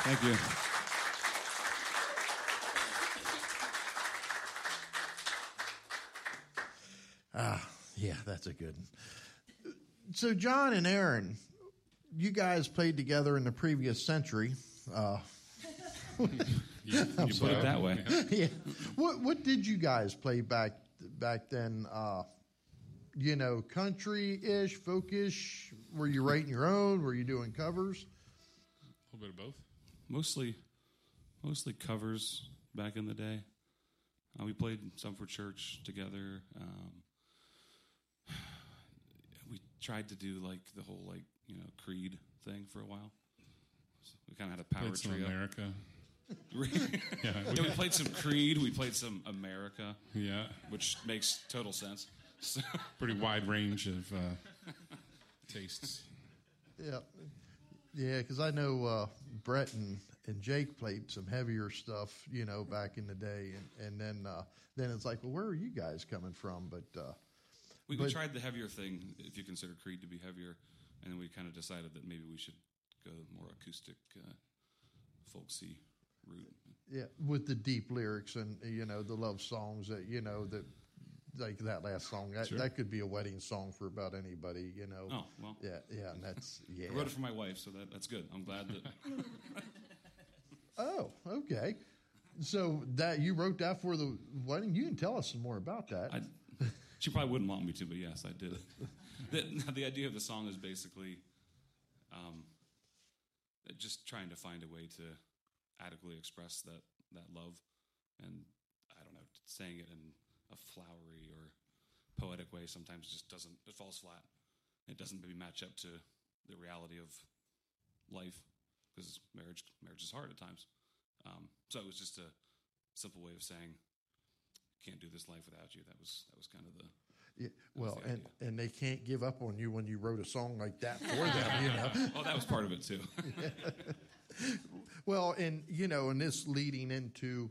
Thank you. Yeah, that's a good one. So, John and Aaron, you guys played together in the previous century. You put it that way. Yeah. What did you guys play back then? Country-ish, folk-ish? Were you writing your own? Were you doing covers? A little bit of both. Mostly covers back in the day. We played some for church together. We tried to do like the whole Creed thing for a while. So we kind of had a power Played some trio. America. Yeah, we played some Creed. We played some America. Yeah. Which makes total sense. So. Pretty wide range of tastes. Yeah, because I know Brett and Jake played some heavier stuff, back in the day, and then it's like, well, where are you guys coming from? But we tried the heavier thing, if you consider Creed to be heavier, and then we kind of decided that maybe we should go more acoustic, folksy route. Yeah, with the deep lyrics and the love songs that that. Like that last song, that could be a wedding song for about anybody, Oh, well. Yeah, and that's, yeah. I wrote it for my wife, so that's good. I'm glad that... Oh, okay. So that you wrote that for the wedding? You can tell us some more about that. She probably wouldn't want me to, but yes, I did. The idea of the song is basically just trying to find a way to adequately express that love, and I don't know, saying it in a flowery or poetic way sometimes it falls flat. It doesn't maybe match up to the reality of life, because marriage is hard at times. So it was just a simple way of saying, can't do this life without you. That was kind of the... Yeah, well, and they can't give up on you when you wrote a song like that for them, Well, that was part of it too. Well, and and this leading into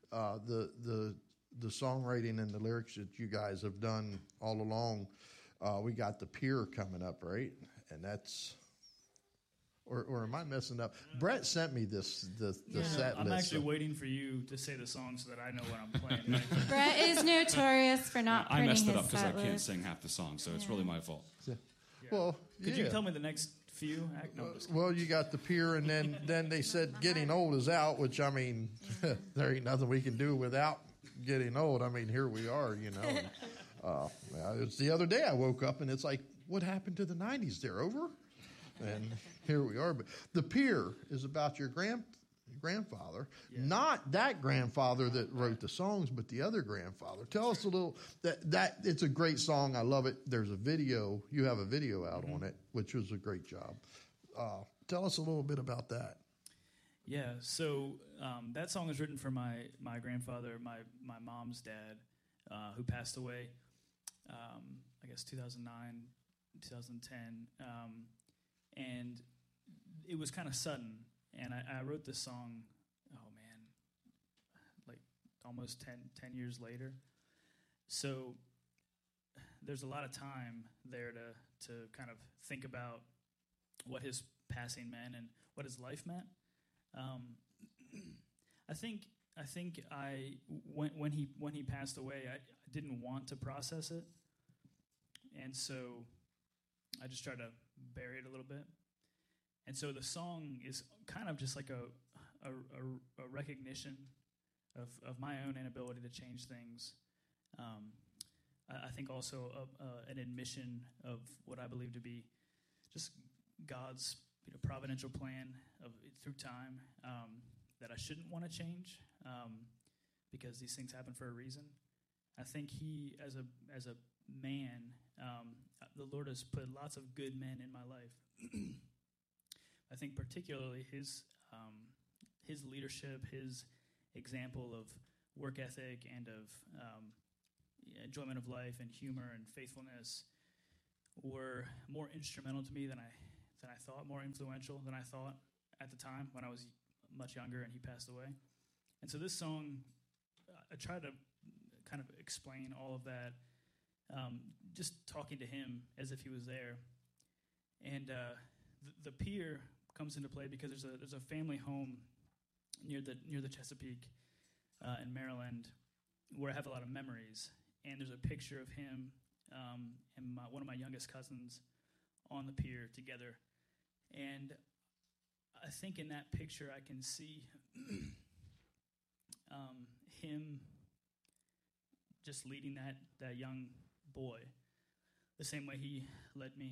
the songwriting and the lyrics that you guys have done all along, we got The Pier coming up, right? And that's, or am I messing up? Brett sent me the set I'm list. actually waiting for you to say the song so that I know what I'm playing. Right? Brett is notorious for not I printing messed it his up because I set can't list. sing half the song, so it's really my fault. Yeah. Well, Could you tell me the next few? No, I'm just kidding. well, you got The Pier, and then they said Getting Old is out, which, I mean, there ain't nothing we can do without getting old. I mean, here we are, it was the other day I woke up, and it's like, what happened to the 90s? They're over? And here we are. But The Pier is about your grandfather, not that grandfather that wrote the songs, but the other grandfather. Tell us a little, that it's a great song. I love it. There's a video. You have a video out on it, which was a great job. Tell us a little bit about that. Yeah, so that song was written for my grandfather, my mom's dad, who passed away, I guess 2009, 2010. And it was kind of sudden. And I wrote this song, like almost 10 years later. So there's a lot of time there to kind of think about what his passing meant and what his life meant. I think when he passed away, I didn't want to process it, and so I just tried to bury it a little bit. And so the song is kind of just like a recognition of my own inability to change things. I think also an admission of what I believe to be just God's providential plan through time, that I shouldn't want to change, because these things happen for a reason. I think he, as a man, the Lord has put lots of good men in my life. I think particularly his leadership, his example of work ethic and of enjoyment of life and humor and faithfulness were more instrumental to me than I thought, more influential than I thought at the time when I was much younger and he passed away. And so this song, I try to kind of explain all of that, just talking to him as if he was there. And the Pier comes into play because there's a family home near the Chesapeake in Maryland where I have a lot of memories, and there's a picture of him and one of my youngest cousins on the pier together, and I think in that picture I can see him just leading that young boy the same way he led me,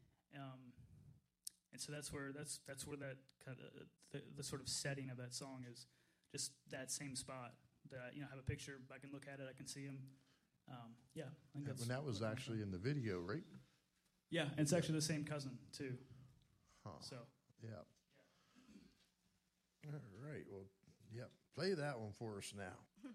and so that's where that kind of the sort of setting of that song is just that same spot that I have a picture. I can look at it. I can see him. Yeah, I think that's And that was actually in the video, right? Yeah, and it's actually the same cousin too. Huh. So Yeah. All right. Well, yeah. Play that one for us now.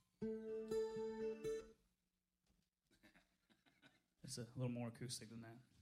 it's a little more acoustic than that.